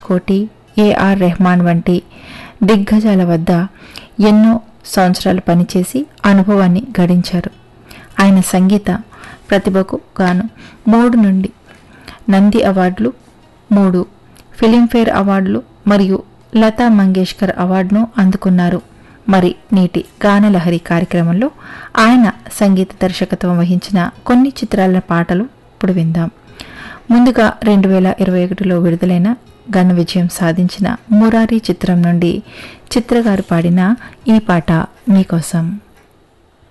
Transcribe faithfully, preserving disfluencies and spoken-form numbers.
కోటి, ఏఆర్ రెహమాన్ వంటి దిగ్గజాల వద్ద ఎన్నో సంవత్సరాలు పనిచేసి అనుభవాన్ని గడించారు. ఆయన సంగీత ప్రతిభకు గాను మూడు నుండి నంది అవార్డులు, మూడు ఫిలింఫేర్ అవార్డులు మరియు లతా మంగేష్కర్ అవార్డును అందుకున్నారు. మరి నేటి గానలహరి కార్యక్రమంలో ఆయన సంగీత దర్శకత్వం వహించిన కొన్ని చిత్రాల పాటలు ఇప్పుడు విందాం. ముందుగా రెండు వేల ఇరవై ఒకటిలో విడుదలైన ఘన విజయం సాధించిన మురారి చిత్రం నుండి చిత్రగారు పాడిన ఈ పాట మీకోసం.